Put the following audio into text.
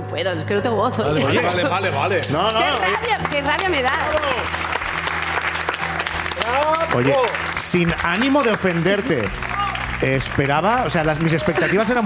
puedo, es que no tengo voz. Vale. No, Qué rabia me da. Oye, sin ánimo de ofenderte, esperaba, o sea, mis expectativas eran